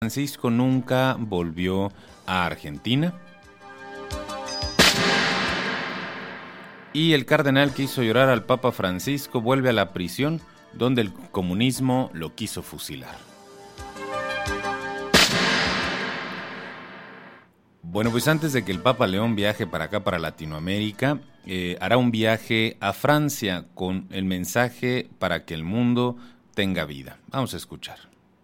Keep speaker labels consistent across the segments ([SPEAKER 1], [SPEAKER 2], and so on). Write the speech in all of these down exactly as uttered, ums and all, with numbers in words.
[SPEAKER 1] Francisco nunca volvió a Argentina. Y el cardenal que hizo llorar al Papa Francisco vuelve a la prisión donde el comunismo lo quiso fusilar. Bueno, pues antes de que el Papa León viaje para acá, para Latinoamérica, eh, hará un viaje a Francia con el mensaje para que el mundo tenga vida. Vamos a escuchar.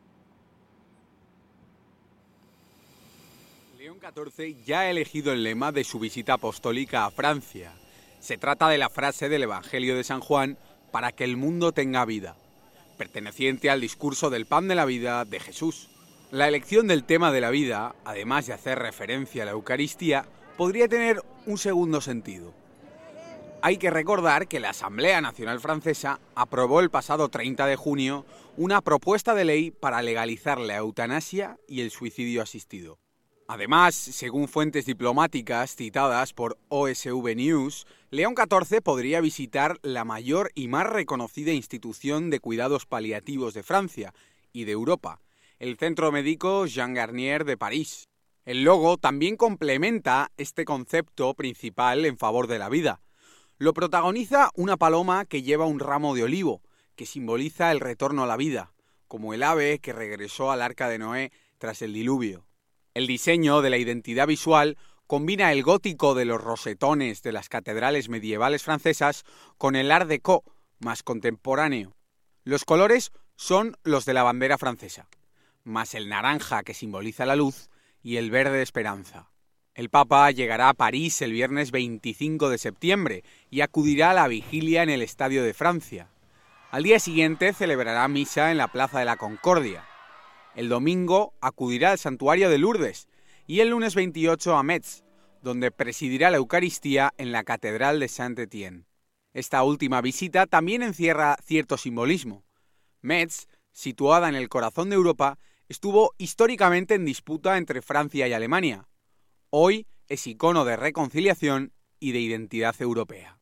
[SPEAKER 2] León catorce ya ha elegido el lema de su visita apostólica a Francia. Se trata de la frase del Evangelio de San Juan, para que el mundo tenga vida, perteneciente al discurso del pan de la vida de Jesús. La elección del tema de la vida, además de hacer referencia a la Eucaristía, podría tener un segundo sentido. Hay que recordar que la Asamblea Nacional Francesa aprobó el pasado treinta de junio una propuesta de ley para legalizar la eutanasia y el suicidio asistido. Además, según fuentes diplomáticas citadas por O S V News, León catorce podría visitar la mayor y más reconocida institución de cuidados paliativos de Francia y de Europa, el Centro Médico Jean Garnier de París. El logo también complementa este concepto principal en favor de la vida. Lo protagoniza una paloma que lleva un ramo de olivo, que simboliza el retorno a la vida, como el ave que regresó al arca de Noé tras el diluvio. El diseño de la identidad visual combina el gótico de los rosetones de las catedrales medievales francesas con el Art Déco más contemporáneo. Los colores son los de la bandera francesa, más el naranja que simboliza la luz y el verde de esperanza. El Papa llegará a París el viernes veinticinco de septiembre y acudirá a la vigilia en el Estadio de Francia. Al día siguiente celebrará misa en la Plaza de la Concordia. El domingo acudirá al Santuario de Lourdes y el lunes veintiocho a Metz, donde presidirá la Eucaristía en la Catedral de Saint-Étienne. Esta última visita también encierra cierto simbolismo. Metz, situada en el corazón de Europa, estuvo históricamente en disputa entre Francia y Alemania. Hoy es icono de reconciliación y de identidad europea.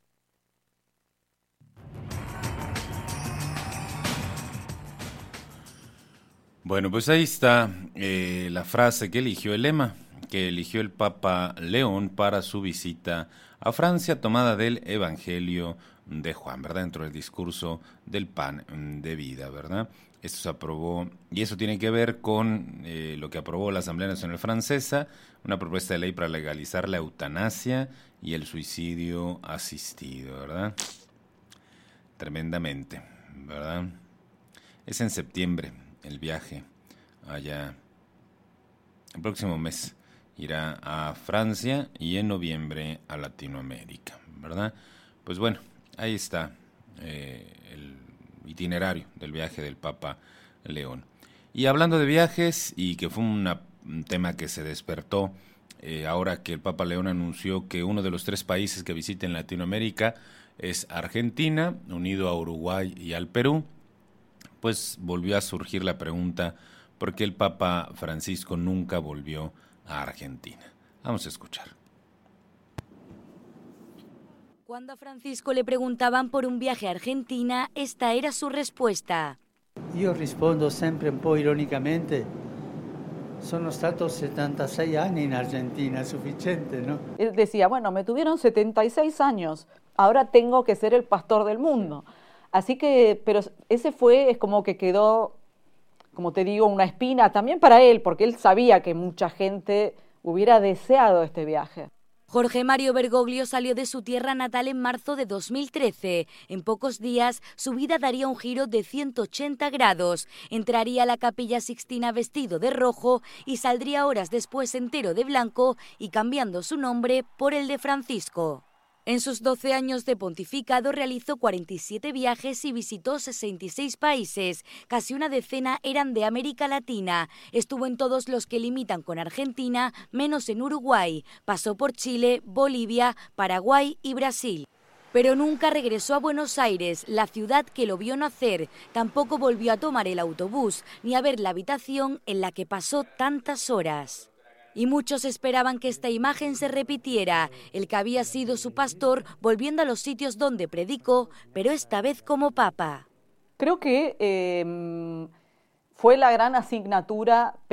[SPEAKER 1] Bueno, pues ahí está eh, la frase que eligió el lema, que eligió el Papa León para su visita a Francia, tomada del Evangelio de Juan, ¿verdad? Dentro del discurso del pan de vida, ¿verdad? Esto se aprobó, y eso tiene que ver con eh, lo que aprobó la Asamblea Nacional Francesa, una propuesta de ley para legalizar la eutanasia y el suicidio asistido, ¿verdad? Tremendamente, ¿verdad? Es en septiembre el viaje allá. El próximo mes irá a Francia y en noviembre a Latinoamérica, ¿verdad? Pues bueno, ahí está eh, el itinerario del viaje del Papa León. Y hablando de viajes, y que fue una, un tema que se despertó eh, ahora que el Papa León anunció que uno de los tres países que visita en Latinoamérica es Argentina, unido a Uruguay y al Perú, pues volvió a surgir la pregunta por qué el Papa Francisco nunca volvió a Argentina. Vamos a escuchar.
[SPEAKER 3] Cuando a Francisco le preguntaban por un viaje a Argentina, esta era su respuesta.
[SPEAKER 4] Io rispondo sempre un po' ironicamente, sono stato settantasei anni in Argentina, è sufficiente, ¿no?
[SPEAKER 5] Él decía, bueno, me tuvieron setenta y seis años, ahora tengo que ser el pastor del mundo. Así que, pero ese fue, es como que quedó, como te digo, una espina también para él, porque él sabía que mucha gente hubiera deseado este viaje.
[SPEAKER 3] Jorge Mario Bergoglio salió de su tierra natal en marzo de dos mil trece. En pocos días, su vida daría un giro de ciento ochenta grados. Entraría a la Capilla Sixtina vestido de rojo y saldría horas después entero de blanco y cambiando su nombre por el de Francisco. En sus doce años de pontificado realizó cuarenta y siete viajes y visitó sesenta y seis países. Casi una decena eran de América Latina. Estuvo en todos los que limitan con Argentina, menos en Uruguay. Pasó por Chile, Bolivia, Paraguay y Brasil. Pero nunca regresó a Buenos Aires, la ciudad que lo vio nacer. Tampoco volvió a tomar el autobús, ni a ver la habitación en la que pasó tantas horas. Y muchos esperaban que esta imagen se repitiera. El que había sido su pastor volviendo a los sitios donde predicó, pero esta vez como papa.
[SPEAKER 5] Creo que eh, fue la gran asignatura